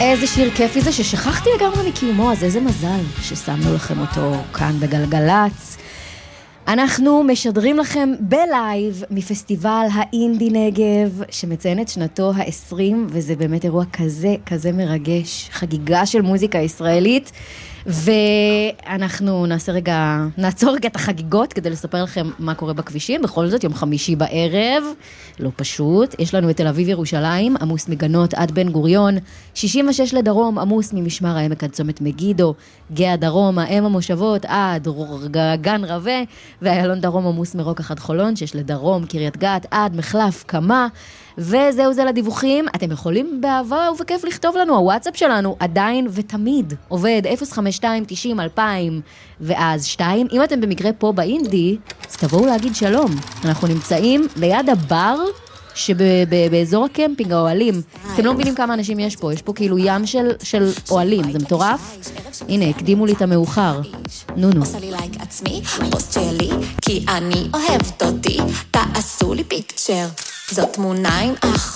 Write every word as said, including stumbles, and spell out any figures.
איזה שיר כיפי זה ששכחתי לגמרי מקיומו, אז איזה מזל ששמנו לכם אותו כאן בגלגלץ. אנחנו משדרים לכם בלייב מפסטיבל האינדי נגב, שמציין את שנתו ה-עשרים, וזה באמת אירוע כזה, כזה מרגש, חגיגה של מוזיקה ישראלית, ואנחנו נעשה רגע, נעצור רגע את החגיגות כדי לספר לכם מה קורה בכבישים. בכל זאת, יום חמישי בערב, לא פשוט. יש לנו את תל אביב ירושלים, עמוס מגנות עד בן גוריון, שישים ושש לדרום, עמוס ממשמר העמק עד צומת מגידו, גאה דרום, האם המושבות עד גן רווה, והיעלון דרום עמוס מרוקח עד חולון, שיש לדרום קריית גת עד מחלף קמה. וזהו זה לדיווחים. אתם יכולים באהבה ובכיף לכתוב לנו, הוואטסאפ שלנו עדיין ותמיד עובד אפס חמש שתיים תשעים אלפיים ואז שתיים. אם אתם במקרה פה באינדי, אז תבואו להגיד שלום. אנחנו נמצאים ליד הבר שבאזור הקמפינג, האוהלים. אתם לא מבינים כמה אנשים יש פה, יש פה כאילו ים של, של אוהלים, זה מטורף. הנה, הקדימו לי את המאוחר. נו נו. עושה לי לייק עצמי, פוסט שלי, כי אני אוהבת אותי, תעשו לי פיצ'ר. זאת תמונה עם אח